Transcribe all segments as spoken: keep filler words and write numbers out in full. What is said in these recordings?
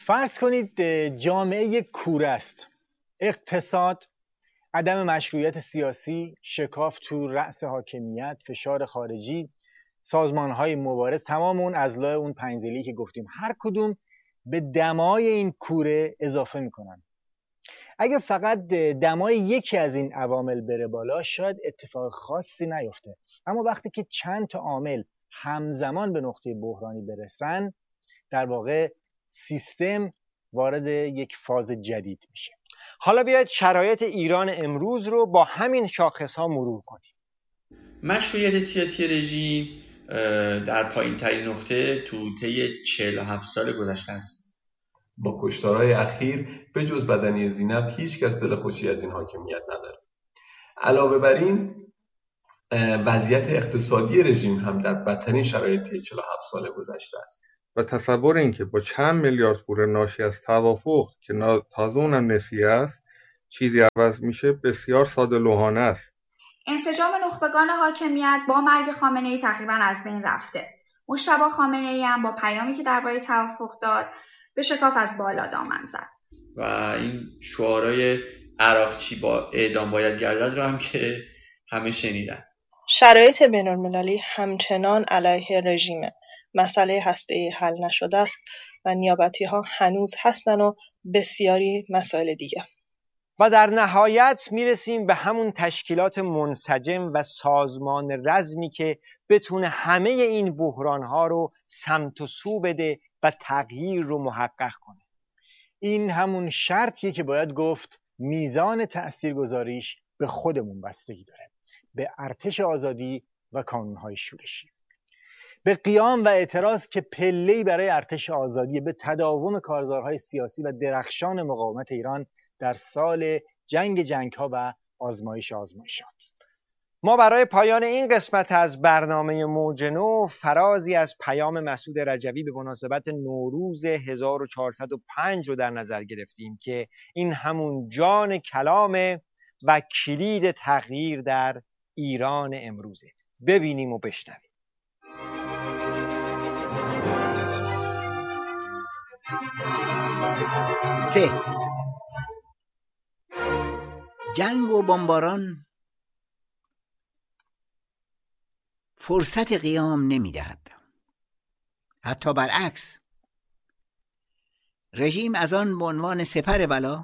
فرض کنید جامعه کوره است. اقتصاد، عدم مشروعیت سیاسی، شکاف تو رأس حاکمیت، فشار خارجی، سازمان‌های مبارز، تمام اون اضلاع اون پنج‌ضلعی که گفتیم، هر کدوم به دمای این کوره اضافه میکنن. اگه فقط دمای یکی از این عوامل بره بالا شاید اتفاق خاصی نیفته، اما وقتی که چند تا عامل همزمان به نقطه بحرانی برسن، در واقع سیستم وارد یک فاز جدید میشه. حالا بیاید شرایط ایران امروز رو با همین شاخص‌ها مرور کنیم. مشروعیت سیاسی رژیم در پایین ترین نقطه تو طی چهل و هفت سال گذشته است. با کشتارهای اخیر به جز بدنی زینب هیچ کس دل خوشی از این حاکمیت نداره. علاوه بر این وضعیت اقتصادی رژیم هم در بدترین شرایط طی چهل و هفت سال گذشته است. و تصور این که با چند میلیارد پول ناشی از توافق که تازه اونم نسیه است چیزی عوض میشه بسیار ساده لوحانه است. انسجام نخبگان حاکمیت با مرگ خامنه‌ای تقریبا از بین رفته. مجتبی خامنه‌ای هم با پیامی که درباره توافق داد به شکاف از بالا دامن زد. و این شعارهای عراقچی با اعدام باید گردد رو هم که همه شنیدن. شرایط بین‌المللی همچنان علیه رژیمه. مسئله هسته‌ای حل نشده است و نیابتی‌ها هنوز هستن و بسیاری مسائل دیگه. و در نهایت میرسیم به همون تشکیلات منسجم و سازمان رزمی که بتونه همه این بحران‌ها رو سمت و سو بده و تغییر رو محقق کنه. این همون شرطیه که باید گفت میزان تأثیرگذاریش به خودمون بستگی داره، به ارتش آزادی و کانون‌های شورشی، به قیام و اعتراض که پله‌ای برای ارتش آزادی، به تداوم کارزارهای سیاسی و درخشان مقاومت ایران در سال جنگ جنگ‌ها و آزمایش آزمایشات. ما برای پایان این قسمت از برنامه موج نو فرازی از پیام مسعود رجوی به مناسبت نوروز هزار و چهارصد و پنج رو در نظر گرفتیم که این همون جان کلامه و کلید تغییر در ایران امروزه. ببینیم و بشنویم. سه، جنگ و بمباران فرصت قیام نمی‌دهد. حتی برعکس، رژیم از آن به عنوان سپر بلا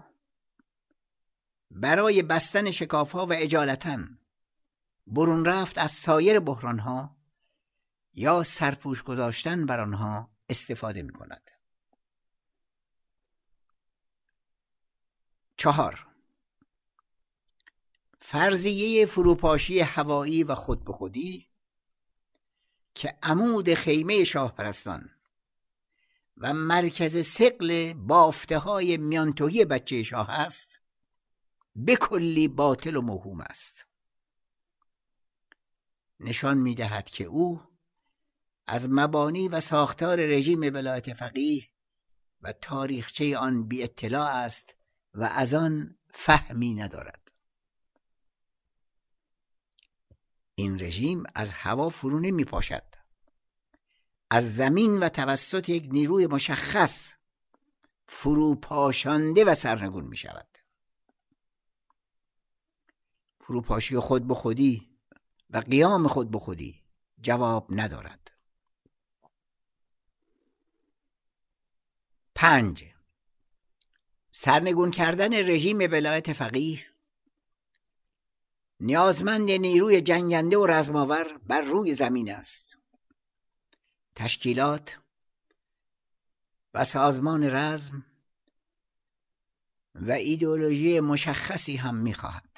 برای بستن شکاف‌ها و اجالتاً برون رفت از سایر بحران‌ها یا سرپوش گذاشتن بر آنها استفاده می‌کند. چهار، فرضیه فروپاشی هوایی و خود به خودی که عمود خیمه شاهپرستان و مرکز ثقل بافته های میانتویی بچه شاه است به کلی باطل و موهوم است. نشان می دهد که او از مبانی و ساختار رژیم ولایت فقیه و تاریخچه آن بی اطلاع است و از آن فهمی ندارد. این رژیم از هوا فرو نمی پاشد، از زمین و توسط یک نیروی مشخص فرو پاشانده و سرنگون می شود. فروپاشی خود به خودی و قیام خود به خودی جواب ندارد. پنج، سرنگون کردن رژیم ولایت فقیه نیازمند نیروی جنگنده و رزماور بر روی زمین است. تشکیلات و سازمان رزم و ایدئولوژی مشخصی هم می‌خواهد.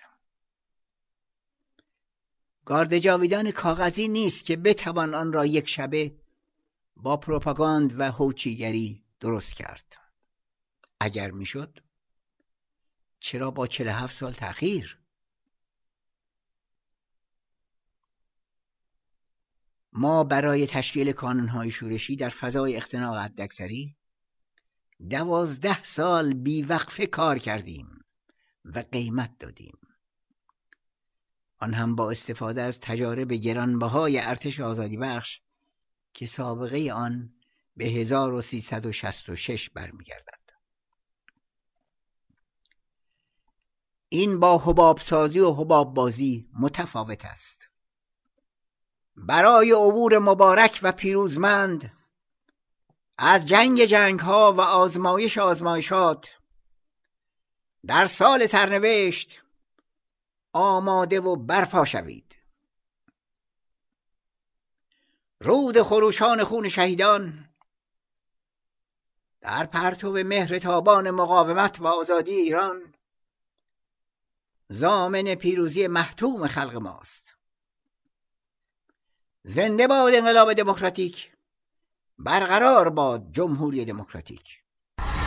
گارد جاویدان کاغذی نیست که بتوان آن را یک شبه با پروپاگاند و هوچیگری درست کرد. اگر میشد چرا با چهل و هفت سال تأخیر؟ ما برای تشکیل کانون‌های شورشی در فضای اختناق حداکثری دوازده سال بیوقفه کار کردیم و قیمت دادیم. آن هم با استفاده از تجارب گرانبهای ارتش آزادی بخش که سابقه آن به هزار و سیصد و شصت و شش برمیگردد. این با حباب سازی و حباب بازی متفاوت است. برای عبور مبارک و پیروزمند از جنگ جنگ ها و آزمایش آزمایشات در سال سرنوشت آماده و برپا شوید. رود خروشان خون شهیدان در پرتو مهر تابان مقاومت و آزادی ایران ضامن پیروزی محتوم خلق ماست. زنده باد انقلاب دموکراتیک، برقرار باد جمهوری دموکراتیک.